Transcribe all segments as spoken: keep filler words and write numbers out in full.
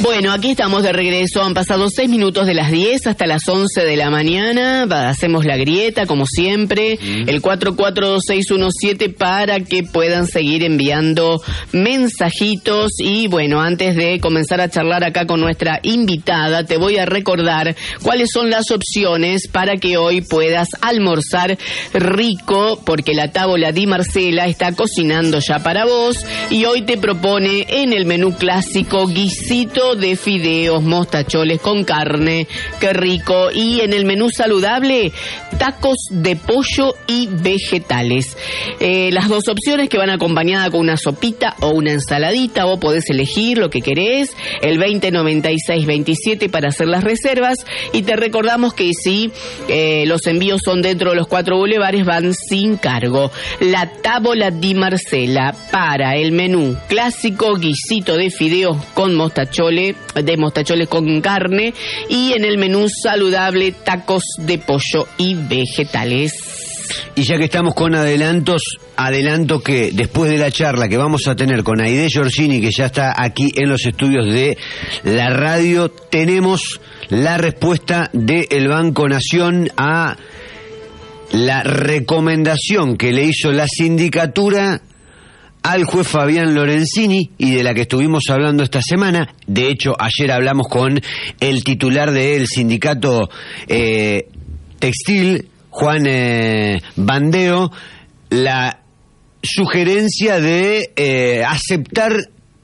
Bueno, aquí estamos de regreso. Han pasado seis minutos de las diez hasta las once de la mañana. Hacemos la grieta, como siempre. Mm. El cuatro cuatro dos seis uno siete para que puedan seguir enviando mensajitos. Y bueno, antes de comenzar a charlar acá con nuestra invitada, te voy a recordar cuáles son las opciones para que hoy puedas almorzar rico, porque la Tábola di Marcela está cocinando ya para vos. Y hoy te propone en el menú clásico guisito de fideos, mostacholes con carne, qué rico. Y en el menú saludable, tacos de pollo y vegetales. Eh, las dos opciones que van acompañadas con una sopita o una ensaladita, vos podés elegir lo que querés. El veinte noventa y seis veintisiete para hacer las reservas. Y te recordamos que si eh, los envíos son dentro de los cuatro bulevares, van sin cargo. La Tábola di Marcela para el menú clásico, guisito de fideos con mostacholes, de mostacholes con carne, y en el menú saludable, tacos de pollo y vegetales. Y ya que estamos con adelantos, adelanto que después de la charla que vamos a tener con Aide Giorgini, que ya está aquí en los estudios de la radio, tenemos la respuesta del Banco Nación a la recomendación que le hizo la sindicatura al juez Fabián Lorenzini, y de la que estuvimos hablando esta semana. De hecho, ayer hablamos con el titular del sindicato eh, textil, Juan eh, Bandeo, la sugerencia de eh, aceptar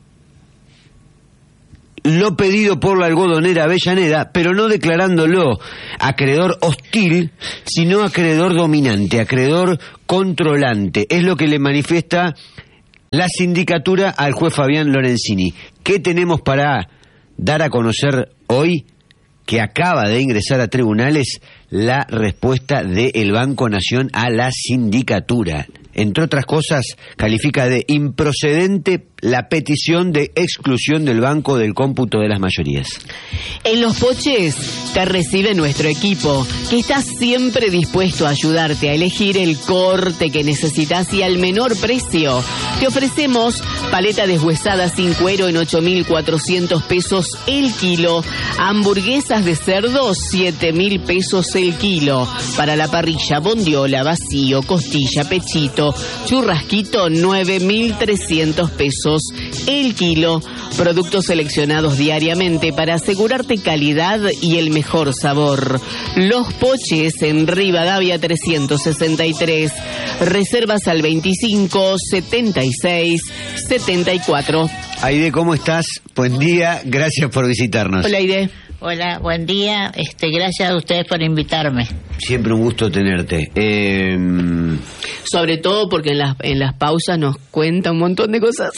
lo pedido por la algodonera Avellaneda, pero no declarándolo acreedor hostil, sino acreedor dominante, acreedor controlante. Es lo que le manifiesta la sindicatura al juez Fabián Lorenzini. ¿Qué tenemos para dar a conocer hoy? Que acaba de ingresar a tribunales la respuesta del Banco Nación a la sindicatura. Entre otras cosas, califica de improcedente la petición de exclusión del banco del cómputo de las mayorías. En Los Poches te recibe nuestro equipo, que está siempre dispuesto a ayudarte a elegir el corte que necesitas y al menor precio. Te ofrecemos paleta deshuesada sin cuero en ocho mil cuatrocientos pesos el kilo, hamburguesas de cerdo siete mil pesos el kilo, para la parrilla bondiola, vacío, costilla, pechito, churrasquito nueve mil trescientos pesos el kilo. Productos seleccionados diariamente para asegurarte calidad y el mejor sabor. Los Poches en Rivadavia trescientos sesenta y tres. Reservas al veinticinco setenta y seis setenta y cuatro. Aide, ¿cómo estás? Buen día, gracias por visitarnos. Hola, Aide. Hola, buen día. Este, gracias a ustedes por invitarme. Siempre un gusto tenerte. Eh... Sobre todo porque en las en las pausas nos cuenta un montón de cosas.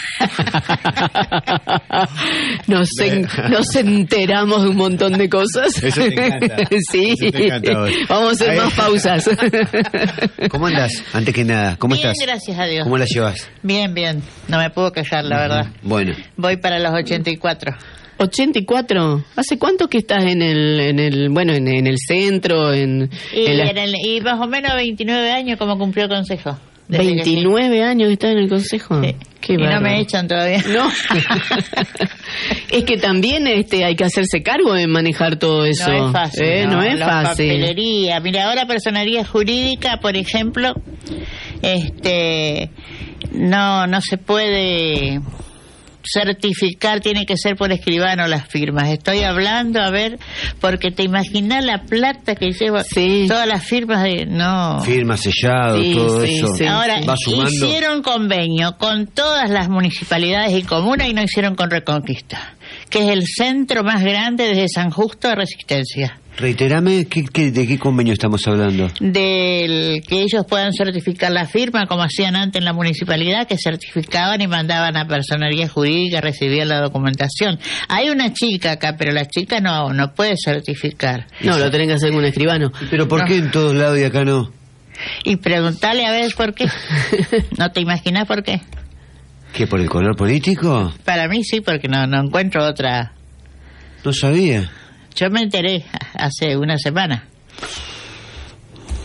nos, en, nos enteramos de un montón de cosas. Eso te encanta. Sí. Eso te encanta hoy. Vamos a hacer Ahí. más pausas. ¿Cómo andás? Antes que nada, ¿cómo bien, estás? Bien, gracias a Dios. ¿Cómo la llevas? Bien, bien. No me puedo quejar, la uh-huh. verdad. Bueno. Voy para los ochenta y cuatro. ochenta y cuatro. ¿Hace cuánto que estás en el, en el, bueno, en, en el centro, en, y, en la... en el, y más o menos veintinueve años como cumplió el consejo? veintinueve años que estás en el consejo. Sí. Qué y bárbaro. No me echan todavía. No. Es que también este hay que hacerse cargo de manejar todo eso. No es fácil. Eh, no, no es la fácil. Papelería. Mira, ahora personería jurídica, por ejemplo, este, no, no se puede certificar, tiene que ser por escribano las firmas. Estoy hablando, a ver, porque te imaginas la plata que lleva sí. todas las firmas de... No. Firmas, sellado, sí, todo sí, eso. Sí. Ahora, va sumando. Hicieron convenio con todas las municipalidades y comunas y no hicieron con Reconquista, que es el centro más grande desde San Justo de Resistencia. Reiterame, ¿qué, qué, ¿de qué convenio estamos hablando? Del que ellos puedan certificar la firma, como hacían antes en la municipalidad, que certificaban y mandaban a personería jurídica, recibían la documentación. Hay una chica acá, pero la chica no no puede certificar. No, lo tienen que hacer con un escribano. ¿Pero por no. qué en todos lados y acá no? Y preguntarle a ver por qué. ¿No te imaginas por qué? ¿Qué, por el color político? Para mí sí, porque no, no encuentro otra... No sabía. Yo me enteré hace una semana.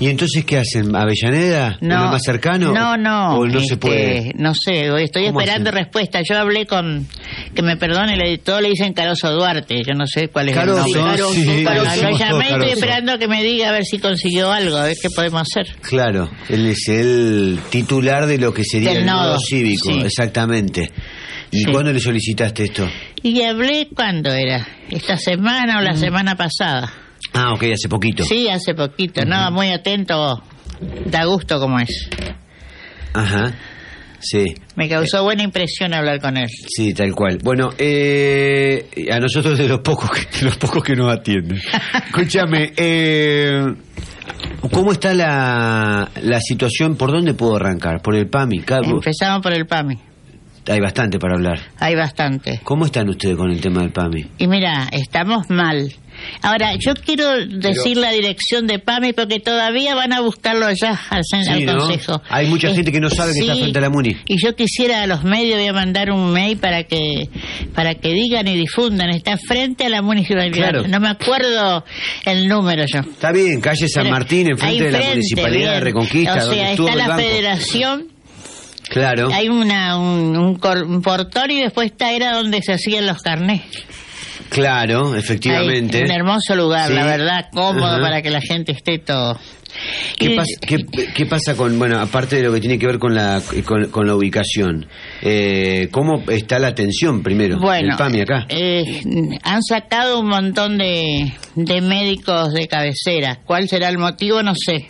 ¿Y entonces qué hacen? ¿Avellaneda? No, ¿Uno más cercano? No, no. ¿O no este, se puede? No sé, estoy esperando hacen? respuesta. Yo hablé con, que me perdone el editor, le dicen Caroso Duarte, yo no sé cuál es Caroso, el nombre. Caroso, sí, Caroso. Caroso. Lo llamé y Caroso. estoy esperando que me diga a ver si consiguió algo, a ver qué podemos hacer. Claro, él es el titular de lo que sería Del el nodo nodo, cívico, sí. exactamente. ¿Y Sí. cuándo le solicitaste esto? Y hablé, ¿cuándo era? ¿Esta semana o la Mm. semana pasada? Ah, ok, hace poquito. Sí, hace poquito. No, muy atento. Da gusto como es. Ajá, sí. Me causó buena impresión hablar con él. Sí, tal cual. Bueno, eh, a nosotros de los pocos que, de los pocos que nos atienden. Escúchame, eh, ¿cómo está la, la situación? ¿Por dónde puedo arrancar? ¿Por el PAMI? Cabo- Empezamos por el PAMI. Hay bastante para hablar. Hay bastante. ¿Cómo están ustedes con el tema del PAMI? Y mira, estamos mal. Ahora, yo quiero decir la dirección de PAMI porque todavía van a buscarlo allá al, cen- Sí, al ¿no? Consejo. Hay mucha Eh, gente que no sabe que está sí, frente a la MUNI. Y yo quisiera a los medios, voy a mandar un mail para que para que digan y difundan. Está frente a la municipalidad. Claro. No me acuerdo el número yo. Está bien, calle San Pero Martín, enfrente ahí de la frente, Municipalidad de bien. Reconquista, O donde sea, estuvo está el la banco. federación. Claro. Hay una, un, un, cor- un portón y después está era donde se hacían los carnés. Claro, efectivamente. Hay un hermoso lugar, Sí. la verdad, cómodo Ajá. para que la gente esté todo. ¿Qué, Y- pas- qué, qué pasa con, bueno, aparte de lo que tiene que ver con la con, con la ubicación? Eh, ¿Cómo está la atención primero? Bueno, el PAMI acá. eh, han sacado un montón de, de médicos de cabecera. ¿Cuál será el motivo? No sé.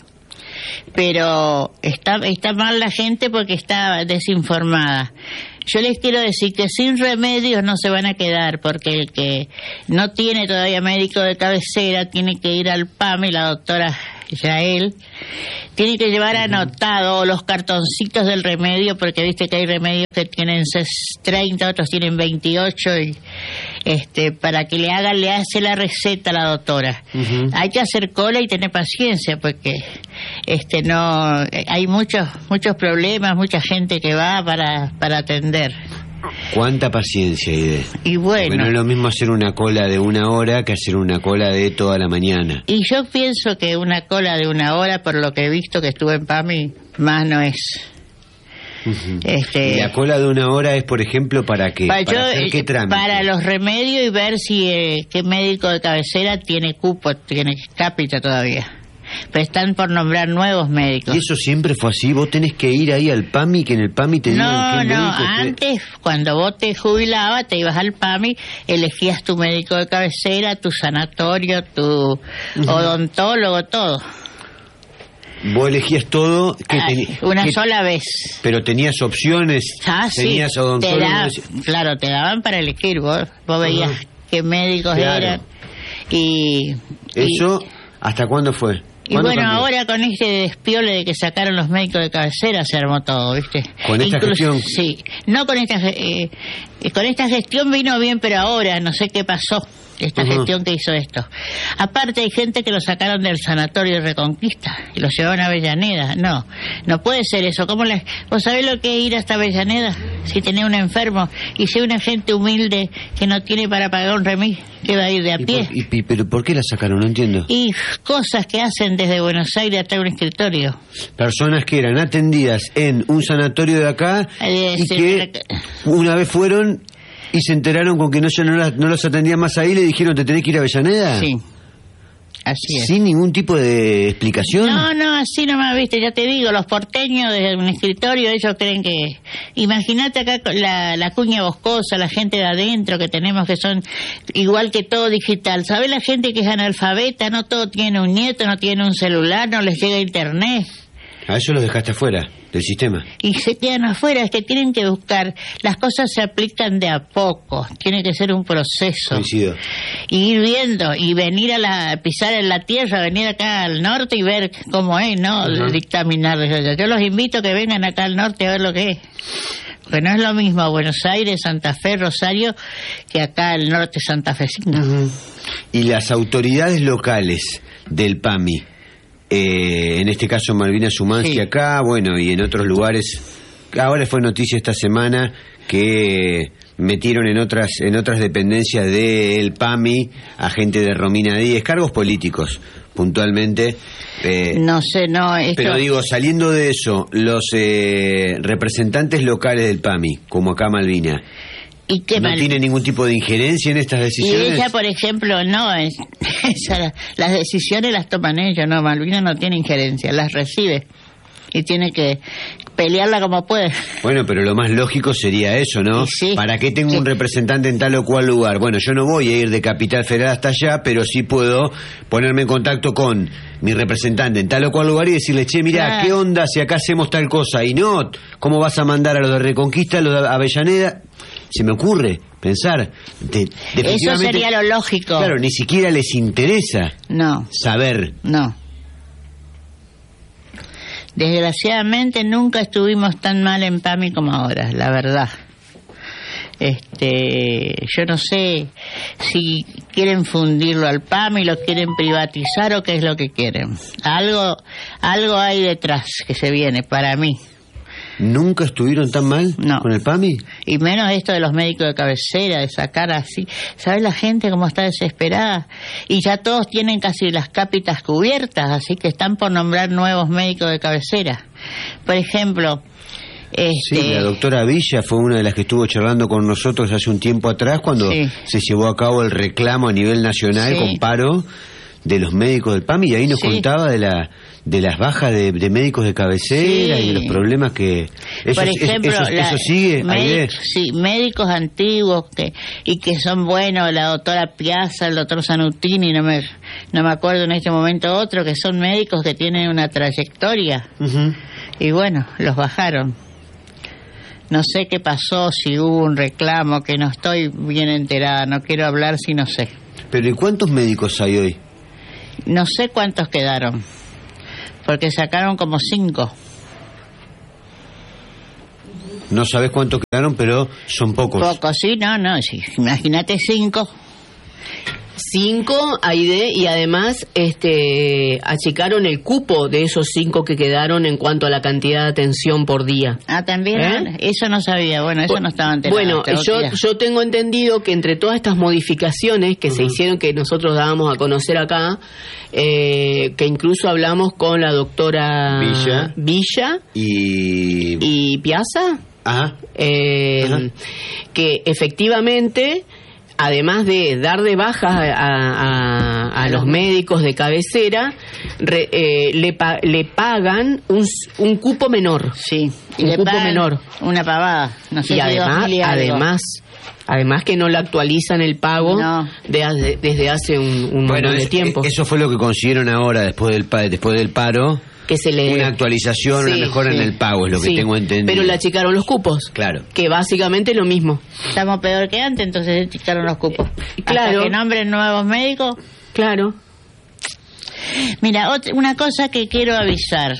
Pero está, está mal la gente porque está desinformada. Yo les quiero decir que sin remedios no se van a quedar, porque el que no tiene todavía médico de cabecera tiene que ir al PAMI, la doctora Yael, tiene que llevar anotado los cartoncitos del remedio, porque viste que hay remedios que tienen treinta, otros tienen veintiocho, y este para que le hagan, le hace la receta a la doctora. Ujú. Hay que hacer cola y tener paciencia, porque este no hay muchos muchos problemas, mucha gente que va para para atender. ¿Cuánta paciencia, Ide? Y Porque no es bueno, lo mismo hacer una cola de una hora que hacer una cola de toda la mañana. y yo pienso que una cola de una hora, por lo que he visto que estuve en PAMI, más no es. Ujú. Este, Y la cola de una hora es, por ejemplo, ¿para qué? para, ¿Para yo, hacer qué eh, trámite? para los remedios y ver si eh, qué médico de cabecera tiene cupo, tiene cápita todavía. Pero están por nombrar nuevos médicos. ¿Y eso siempre fue así? ¿Vos tenés que ir ahí al PAMI, que en el PAMI te digan No, qué no, médico te- antes, cuando vos te jubilabas, te ibas al PAMI, elegías tu médico de cabecera, tu sanatorio, tu odontólogo, todo. Vos elegías todo, que Ay, teni- una que- sola vez. pero tenías opciones, Ah, sí, tenías te da- odontólogos. claro, te daban para elegir, vos, vos veías Ajá. qué médicos Claro. eran. Y, y- ¿Eso hasta cuándo fue? Y ¿Cuándo bueno, cambió? ahora con este despiole de que sacaron los médicos de cabecera se armó todo, ¿viste? ¿Con esta gestión? Sí, no con esta ge- eh, eh, con esta gestión vino bien, pero ahora no sé qué pasó, esta Ujú. gestión que hizo esto. Aparte hay gente que lo sacaron del sanatorio de Reconquista y lo llevaron a Avellaneda. No, no puede ser eso. ¿Cómo le... ¿Vos sabés lo que es ir hasta Avellaneda? Si tenés un enfermo y si una gente humilde que no tiene para pagar un remis, que va a ir de a ¿Y pie. por, y- y- ¿Pero por qué la sacaron? No entiendo. Y cosas que hacen desde Buenos Aires hasta un escritorio. Personas que eran atendidas en un sanatorio de acá Eh, y sí, que una vez fueron y se enteraron con que no, ya no, las- no los atendían más ahí y le dijeron, ¿te tenés que ir a Avellaneda? Sí, así es. Sin ningún tipo de explicación. No, no, así nomás, viste, ya te digo, los porteños desde un escritorio, ellos creen que... Imagínate acá con la, la cuña boscosa, la gente de adentro que tenemos que son igual que todo digital. ¿Sabes la gente que es analfabeta? No todo tiene un nieto, no tiene un celular, no les llega internet. A eso los dejaste afuera del sistema. Y se quedan afuera, es que tienen que buscar, las cosas se aplican de a poco, tiene que ser un proceso. Coincido. Y ir viendo, y venir a la, pisar en la tierra, venir acá al norte y ver cómo es, ¿no? Ajá. Dictaminar. Yo los invito a que vengan acá al norte a ver lo que es. Porque no es lo mismo Buenos Aires, Santa Fe, Rosario, que acá al norte santafesino. Y las autoridades locales del PAMI, eh, en este caso Malvina Sumanski Sí. acá, bueno, y en otros lugares, ahora fue noticia esta semana que metieron en otras en otras dependencias del PAMI a gente de Romina Díez, cargos políticos, puntualmente. Eh, no sé, no... Esto... Pero digo, saliendo de eso, los eh, representantes locales del PAMI, como acá Malvina, ¿y qué ¿no mal? tienen ningún tipo de injerencia en estas decisiones? Y ella, por ejemplo, no, es, esa, las decisiones las toman ellos, no, Malvina no tiene injerencia, las recibe y tiene que pelearla como puede. Bueno, pero lo más lógico sería eso, ¿no? Sí, ¿Para qué tengo sí. un representante en tal o cual lugar? Bueno, yo no voy a ir de Capital Federal hasta allá, pero sí puedo ponerme en contacto con mi representante en tal o cual lugar y decirle, che, mira, Claro. ¿qué onda si acá hacemos tal cosa? Y no, ¿cómo vas a mandar a los de Reconquista, a los de Avellaneda? Se me ocurre pensar. De, Eso sería lo lógico. Claro, ni siquiera les interesa No, saber. no. Desgraciadamente nunca estuvimos tan mal en PAMI como ahora, la verdad. Este, yo no sé si quieren fundirlo al PAMI, lo quieren privatizar o qué es lo que quieren. Algo, algo hay detrás que se viene para mí. ¿Nunca estuvieron tan mal No. con el PAMI? Y menos esto de los médicos de cabecera, de sacar así. ¿Sabes la gente cómo está desesperada? Y ya todos tienen casi las cápitas cubiertas, así que están por nombrar nuevos médicos de cabecera. Por ejemplo, este... Sí, la doctora Villa fue una de las que estuvo charlando con nosotros hace un tiempo atrás cuando Sí. se llevó a cabo el reclamo a nivel nacional Sí. con paro de los médicos del PAMI y ahí nos Sí. contaba de la de las bajas de, de médicos de cabecera Sí. y de los problemas que... Eso, Por ejemplo, eso, la- eso sigue, Aide. médicos, sí, médicos antiguos que y que son buenos, la doctora Piazza, el doctor Sanutini, no me no me acuerdo en este momento otro, que son médicos que tienen una trayectoria. Ujú. Y bueno, los bajaron. No sé qué pasó, si hubo un reclamo, que no estoy bien enterada, no quiero hablar si no sé. Pero ¿y cuántos médicos hay hoy? No sé cuántos quedaron, porque sacaron como cinco. No sabes cuántos quedaron, pero son pocos. Pocos, sí, no, no, sí, imagínate cinco. Cinco, Aide, y además este achicaron el cupo de esos cinco que quedaron en cuanto a la cantidad de atención por día. Ah, también, ¿Eh? eso no sabía, bueno, eso no estaba enterado. Bueno, tengo yo, que ir. yo tengo entendido que entre todas estas modificaciones que se Ujú. hicieron, que nosotros dábamos a conocer acá, eh, que incluso hablamos con la doctora Villa. Villa Y... y Piazza, Ajá. eh, Ajá. que efectivamente, además de dar de baja a, a- a los médicos de cabecera, re- eh, le, pa- le pagan un, s- un cupo menor. Sí, y un le cupo pagan menor. una pavada, no sé Y si además, dos mil y algo. además, además que no le actualizan el pago No. de hace- desde hace un, un Bueno, montón de es- tiempo. eso fue lo que consiguieron ahora después del, pa- después del paro. que se le Una actualización, una Sí, mejora sí. en el pago, es lo que Sí, tengo entendido. pero le achicaron los cupos. Claro. Que básicamente lo mismo. Estamos peor que antes, entonces se chicaron los cupos. Claro. Hasta que nombren nuevos médicos. Claro. Mira, otra, una cosa que quiero avisar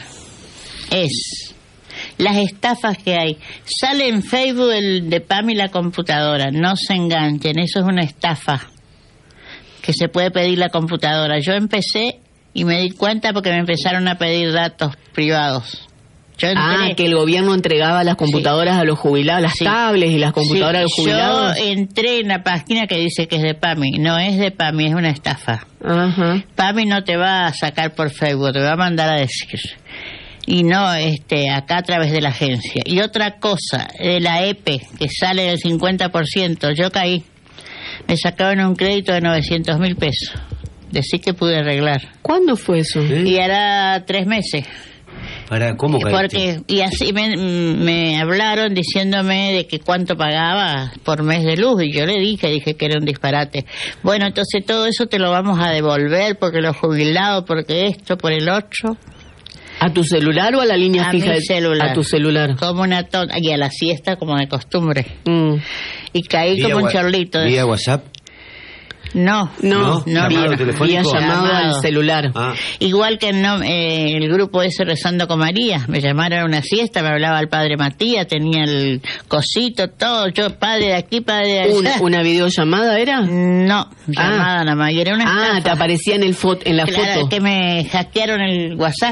es las estafas que hay. Sale en Facebook el de PAMI la computadora, no se enganchen, eso es una estafa que se puede pedir la computadora. Yo empecé y me di cuenta porque me empezaron a pedir datos privados. Yo entré, Ah, que el gobierno entregaba las computadoras a los jubilados, las Sí. tablets y las computadoras a los Sí, jubilados. Yo entré en la página que dice que es de PAMI, no es de PAMI, es una estafa. Ajá. PAMI no te va a sacar por Facebook, te va a mandar a decir. Y no este acá a través de la agencia. Y otra cosa, de la E P E, que sale del cincuenta por ciento, yo caí. Me sacaron un crédito de novecientos mil pesos. Decí que pude arreglar. ¿Cuándo fue eso? ¿Sí? Y hará tres meses. Para, ¿cómo caíste? Porque, y así me, me hablaron diciéndome de que cuánto pagaba por mes de luz, y yo le dije, dije que era un disparate. Bueno, entonces todo eso te lo vamos a devolver porque los jubilados, porque esto, por el otro. ¿A tu celular o a la línea A fija? mi de- celular. A tu celular. Como una tonta, y a la siesta como de costumbre. Mm. Y caí Vía como un wa- chorlito. de- ¿Vía WhatsApp? No, No, ¿No? no, ¿Llamado no. telefónico? Vía llamado Llamado. al celular. Ah. Igual que no, eh, el grupo ese Rezando con María, me llamaron a una siesta, me hablaba el padre Matías, tenía el cosito, todo, yo padre de aquí, padre de allá. Un- ¿Una videollamada era? No, llamada nada más, y era una Ah, estafa. te aparecía en, el fo- en la Claro, foto. que me hackearon el WhatsApp.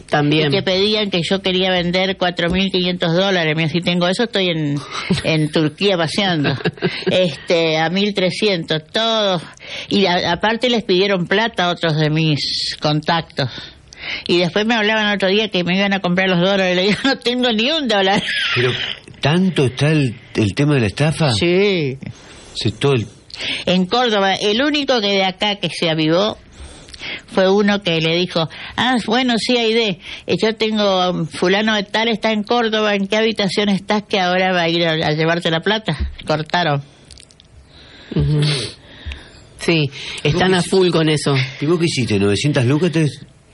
También. Y que pedían que yo quería vender cuatro mil quinientos dólares. Mira, si tengo eso, estoy en, en Turquía paseando. este A mil trescientos, todos. Y a, aparte les pidieron plata a otros de mis contactos. Y después me hablaban otro día que me iban a comprar los dólares. Le digo, no tengo ni un dólar. Pero, ¿tanto está el, el tema de la estafa? Sí. Se, todo el... En Córdoba, el único que de acá que se avivó fue uno que le dijo, ah, bueno, sí, Aide, yo tengo, um, fulano de tal está en Córdoba, ¿en qué habitación estás que ahora va a ir a, a llevarte la plata? Cortaron. Uh-huh. Sí, están a full con eso. ¿Y vos qué hiciste? ¿novecientas lucas te,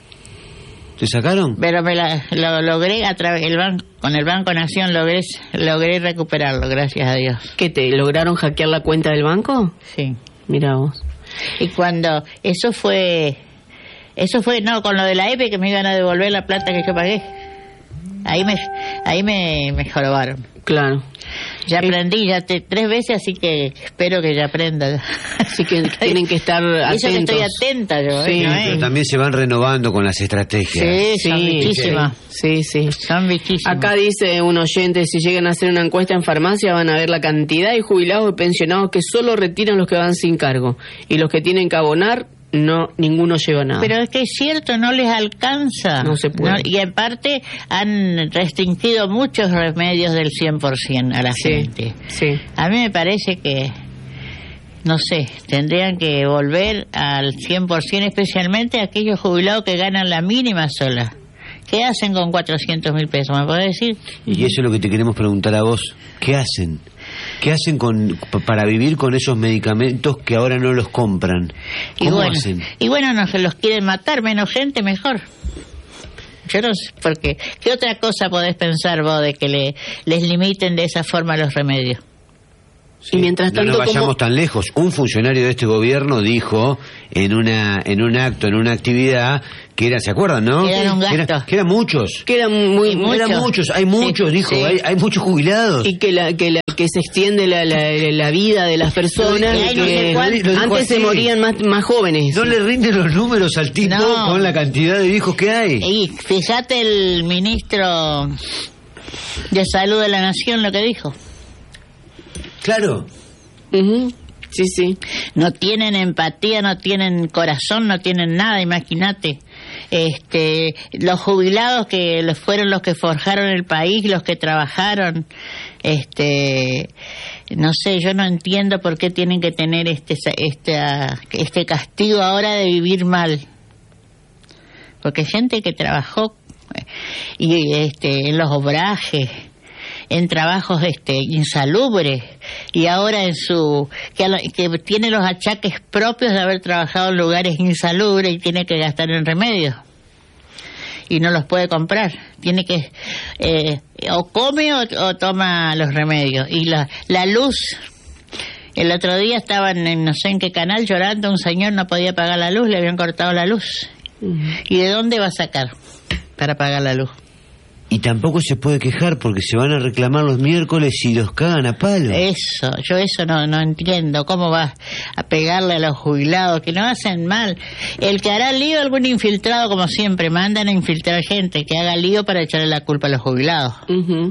te sacaron? Pero me la, lo logré a través del banco, con el Banco Nación logré, logré recuperarlo, gracias a Dios. ¿Qué, te lograron hackear la cuenta del banco? Sí. Mira vos. Y cuando eso fue, eso fue, no, con lo de la E P E que me iban a devolver la plata que yo pagué. Ahí me, ahí me, me jorobaron. Claro. Ya aprendí, ya te, tres veces, así que espero que ya aprenda. Así que tienen que estar atentos. Eso que estoy atenta yo. Sí, ¿eh? pero también se van renovando con las estrategias. Sí, son Sí, bichísimas. Sí, sí. Son bichísimas. Acá dice un oyente, si llegan a hacer una encuesta en farmacia van a ver la cantidad de jubilados y pensionados que solo retiran los que van sin cargo. Y los que tienen que abonar, no, ninguno lleva nada. Pero es que es cierto, no les alcanza. No se puede. No, y aparte han restringido muchos remedios del cien por ciento a la Sí, gente. sí. A mí me parece que, no sé, tendrían que volver al cien por ciento, especialmente aquellos jubilados que ganan la mínima sola. ¿Qué hacen con cuatrocientos mil pesos? ¿Me podés decir? Y eso es lo que te queremos preguntar a vos. ¿Qué hacen? ¿Qué hacen con, para vivir con esos medicamentos que ahora no los compran? ¿Cómo Y bueno, hacen? y bueno, no se los quieren matar, menos gente, mejor. Yo no sé, porque ¿qué otra cosa podés pensar vos de que le, les limiten de esa forma los remedios? Y mientras no tanto, nos vayamos ¿cómo? tan lejos. Un funcionario de este gobierno dijo en una en un acto, en una actividad, que era, ¿se acuerdan, no? Que eran un gasto. Que, era- que eran muchos. Que eran muy, Sí, muy- Eran muchos. muchos, hay muchos, Sí, dijo, sí. Hay, hay muchos jubilados. y que la, que la, que se extiende la, la, la vida de las personas, Y hay no sé que cuánto. Lo dijo antes se así. morían más, más jóvenes. No le rinden los números al tipo No. con la cantidad de hijos que hay. Y fíjate el ministro de Salud de la Nación lo que dijo. Claro. Ujú. Sí, sí. No tienen empatía, no tienen corazón, no tienen nada, imagínate. Este, los jubilados que los- fueron los que forjaron el país, los que trabajaron, este, no sé, yo no entiendo por qué tienen que tener este este este castigo ahora de vivir mal. Porque gente que trabajó y este en los obrajes, en trabajos este insalubres, y ahora en su que, a lo- que tiene los achaques propios de haber trabajado en lugares insalubres y tiene que gastar en remedios y no los puede comprar, tiene que eh, o come o, o toma los remedios. Y la, la luz, el otro día estaban en no sé en qué canal llorando, un señor no podía pagar la luz, le habían cortado la luz. ¿Y de dónde va a sacar para pagar la luz? Y tampoco se puede quejar porque se van a reclamar los miércoles y los cagan a palo. Eso, yo eso no no entiendo. ¿Cómo vas a pegarle a los jubilados que no hacen mal? El que hará lío, algún infiltrado, como siempre, mandan a infiltrar gente que haga lío para echarle la culpa a los jubilados. Ujú.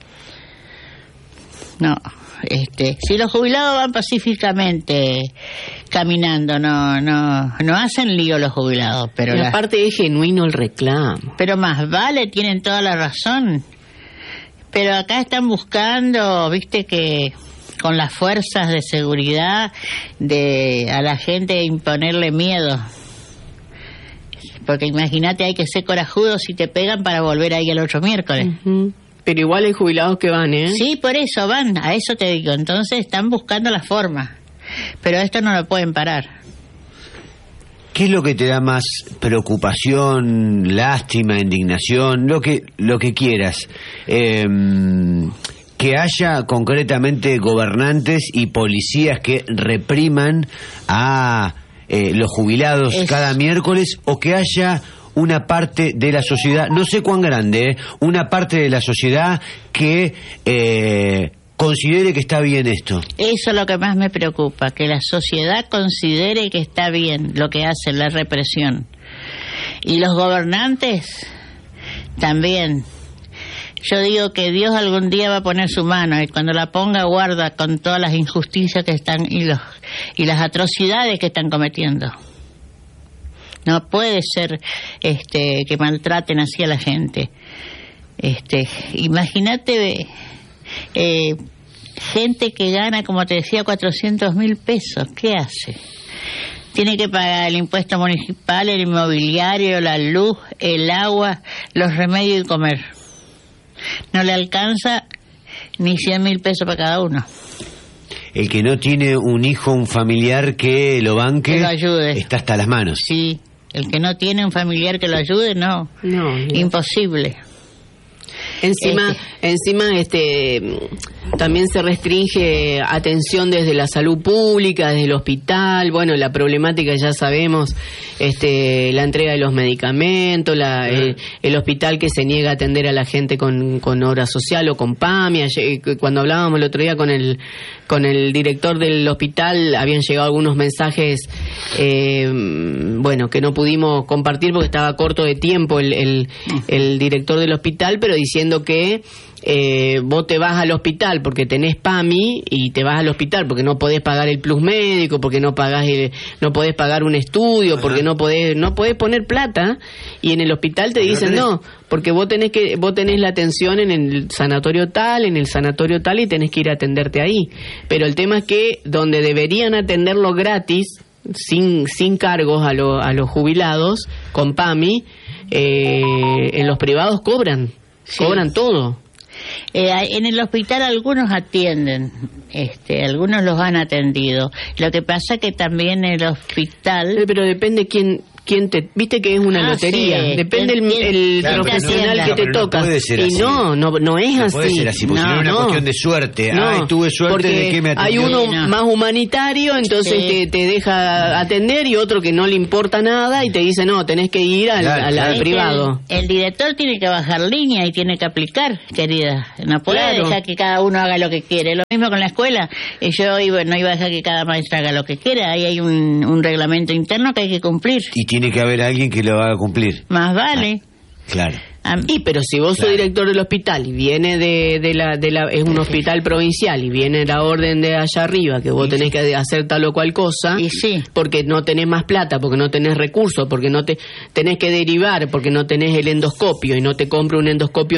No, este, si los jubilados van pacíficamente caminando, no no no hacen lío los jubilados, pero Y la- aparte es genuino el reclamo. pero más vale, tienen toda la razón. Pero acá están buscando, viste, que con las fuerzas de seguridad de a la gente imponerle miedo. Porque imagínate, hay que ser corajudos si te pegan para volver ahí el otro miércoles. Ujú. Pero igual hay jubilados que van, ¿eh? Sí, por eso van, a eso te digo. Entonces están buscando la forma. Pero esto no lo pueden parar. ¿Qué es lo que te da más preocupación, lástima, indignación, lo que lo que quieras? Eh, que haya concretamente gobernantes y policías que repriman a eh, los jubilados Es- cada miércoles, o que haya una parte de la sociedad, no sé cuán grande, eh, una parte de la sociedad que eh, considere que está bien esto. Eso es lo que más me preocupa, que la sociedad considere que está bien lo que hace la represión. Y los gobernantes también. Yo digo que Dios algún día va a poner su mano y cuando la ponga guarda con todas las injusticias que están y los y las atrocidades que están cometiendo. No puede ser este que maltraten así a la gente. Este, imagínate eh, gente que gana, como te decía, cuatrocientos mil pesos. ¿Qué hace? Tiene que pagar el impuesto municipal, el inmobiliario, la luz, el agua, los remedios y comer. No le alcanza ni cien mil pesos para cada uno. El que no tiene un hijo, un familiar que lo banque, que lo ayude, está hasta las manos. Sí, el que no tiene un familiar que lo ayude, no, no, no. Imposible. Encima, este. encima, este, también se restringe atención desde la salud pública, desde el hospital. Bueno, la problemática ya sabemos, este, la entrega de los medicamentos, la, el, el hospital que se niega a atender a la gente con, con obra social o con PAMI. Cuando hablábamos el otro día con el con el director del hospital, habían llegado algunos mensajes, eh, bueno, que no pudimos compartir porque estaba corto de tiempo el, el, el director del hospital, pero diciendo que eh, vos te vas al hospital porque tenés PAMI y te vas al hospital porque no podés pagar el plus médico, porque no pagás el, no podés pagar un estudio, Ajá. porque no podés no podés poner plata, y en el hospital te dicen no, porque vos tenés que vos tenés la atención en el sanatorio tal, en el sanatorio tal y tenés que ir a atenderte ahí. Pero el tema es que donde deberían atenderlo gratis, sin sin cargos a, lo, a los jubilados con PAMI, eh, en los privados cobran, sí. cobran todo. Eh, en el hospital algunos atienden, este, algunos los han atendido. Lo que pasa que también el hospital... Pero depende quién... ¿Quién te, viste que es una ah, lotería? Sí. Depende el, el claro, profesional no, que te no, toca. No y no, no, no es no así. Puede ser así, porque no, no es una no. cuestión de suerte. No, Ay, tuve suerte de que me atendió. Hay uno no. más humanitario, entonces sí. te, te deja atender, y otro que no le importa nada y te dice, no, tenés que ir al, claro, al, al claro. privado. El, el director tiene que bajar línea y tiene que aplicar, querida. No puede claro. dejar que cada uno haga lo que quiere. Lo mismo con la escuela. Yo iba, no iba a dejar que cada maestra haga lo que quiera. Ahí hay un, un reglamento interno que hay que cumplir. Y tiene que haber alguien que lo haga cumplir. Más vale. Ah, claro. Y pero si vos claro. sos director del hospital y viene de, de la de la es un hospital provincial y viene la orden de allá arriba que vos sí. tenés que hacer tal o cual cosa, y sí. porque no tenés más plata, porque no tenés recursos, porque no te tenés que derivar, porque no tenés el endoscopio y no te compra un endoscopio